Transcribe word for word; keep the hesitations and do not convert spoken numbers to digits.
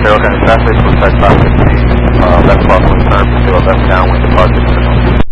Carroll County traffic, looks like five fifteen, uh, left crosswind turn, pursue a left downwind departure.